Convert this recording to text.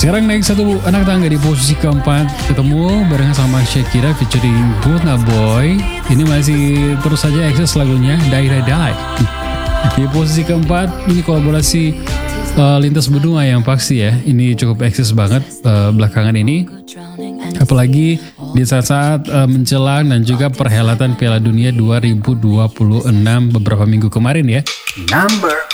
Sekarang naik satu anak tangga di posisi keempat, ketemu barengan sama Shakira featuring Burna Boy. Ini masih terus saja eksis lagunya Die Die Die. Di posisi keempat ini kolaborasi lintas benua yang pasti ya. Ini cukup eksis banget belakangan ini. Apalagi di saat-saat menjelang dan juga perhelatan Piala Dunia 2026 beberapa minggu kemarin ya. Number